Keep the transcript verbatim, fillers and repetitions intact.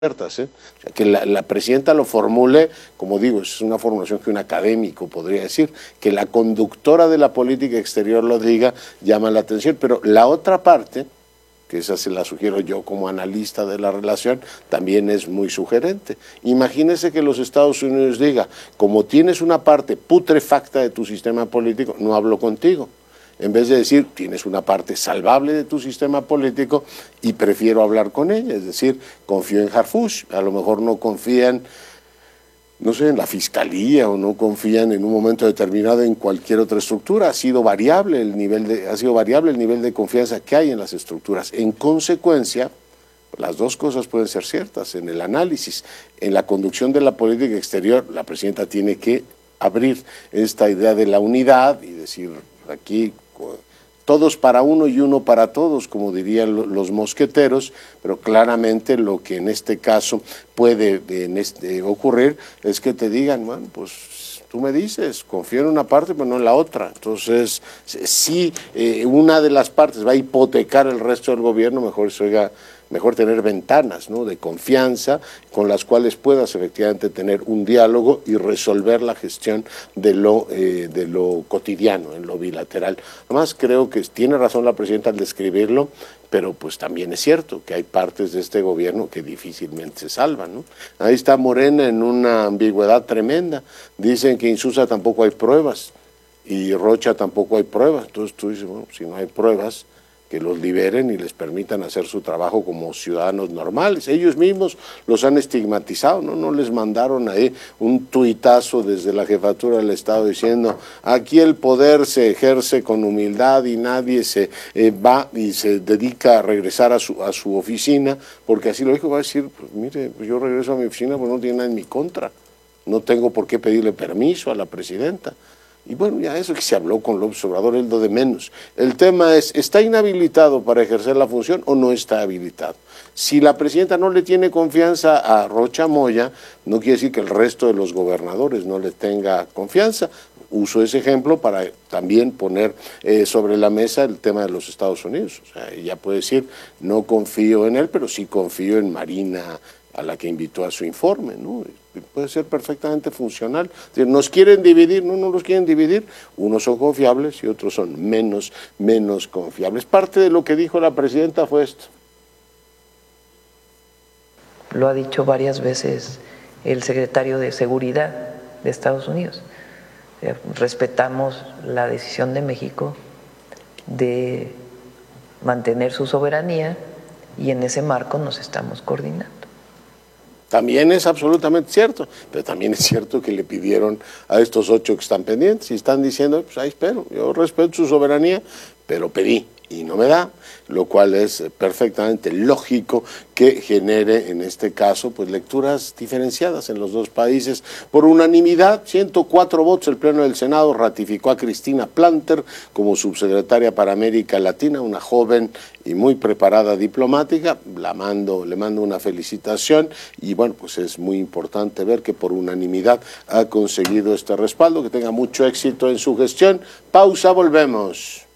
abiertas, ¿eh? O sea, que la, la presidenta lo formule, como digo, es una formulación que un académico podría decir, que la conductora de la política exterior lo diga, llama la atención, pero la otra parte, que esa se la sugiero yo como analista de la relación, también es muy sugerente. Imagínese que los Estados Unidos diga, como tienes una parte putrefacta de tu sistema político, no hablo contigo. En vez de decir, tienes una parte salvable de tu sistema político y prefiero hablar con ella, es decir, confío en Harfuch, a lo mejor no confían, no sé, en la fiscalía o no confían en un momento determinado en cualquier otra estructura, ha sido variable el nivel de, ha sido variable el nivel de confianza que hay en las estructuras. En consecuencia, las dos cosas pueden ser ciertas en el análisis. En la conducción de la política exterior, la presidenta tiene que abrir esta idea de la unidad y decir, aquí todos para uno y uno para todos, como dirían los mosqueteros, pero claramente lo que en este caso puede en este, ocurrir es que te digan, bueno, pues tú me dices, confío en una parte pero no en la otra. Entonces, si eh, una de las partes va a hipotecar el resto del gobierno, mejor se oiga, mejor tener ventanas, ¿no?, de confianza con las cuales puedas efectivamente tener un diálogo y resolver la gestión de lo, eh, de lo cotidiano, en lo bilateral. Además, creo que tiene razón la presidenta al describirlo, pero pues también es cierto que hay partes de este gobierno que difícilmente se salvan, ¿no? Ahí está Morena en una ambigüedad tremenda. Dicen que en Susa tampoco hay pruebas y Rocha tampoco hay pruebas. Entonces tú dices, bueno, si no hay pruebas, que los liberen y les permitan hacer su trabajo como ciudadanos normales. Ellos mismos los han estigmatizado, ¿no? No les mandaron ahí un tuitazo desde la jefatura del Estado diciendo, aquí el poder se ejerce con humildad y nadie se eh, va y se dedica a regresar a su, a su oficina, porque así lo dijo, va a decir, pues mire, pues yo regreso a mi oficina, pues no tiene nada en mi contra, no tengo por qué pedirle permiso a la presidenta. Y bueno, ya eso que se habló con López Obrador es lo de menos. El tema es, ¿está inhabilitado para ejercer la función o no está habilitado? Si la presidenta no le tiene confianza a Rocha Moya, no quiere decir que el resto de los gobernadores no le tenga confianza. Uso ese ejemplo para también poner eh, sobre la mesa el tema de los Estados Unidos. O sea, ella puede decir, no confío en él, pero sí confío en Marina, a la que invitó a su informe, ¿no? Puede ser perfectamente funcional. Es decir, nos quieren dividir, no, no los quieren dividir, unos son confiables y otros son menos, menos confiables. Parte de lo que dijo la presidenta fue esto. Lo ha dicho varias veces el secretario de Seguridad de Estados Unidos. Respetamos la decisión de México de mantener su soberanía y en ese marco nos estamos coordinando. También es absolutamente cierto, pero también es cierto que le pidieron a estos ocho que están pendientes y están diciendo, pues ahí espero, yo respeto su soberanía, pero pedí y no me da, lo cual es perfectamente lógico que genere en este caso pues lecturas diferenciadas en los dos países. Por unanimidad, ciento cuatro votos, el Pleno del Senado ratificó a Cristina Planter como subsecretaria para América Latina, una joven y muy preparada diplomática. La mando, le mando una felicitación y bueno, pues es muy importante ver que por unanimidad ha conseguido este respaldo, que tenga mucho éxito en su gestión. Pausa, volvemos.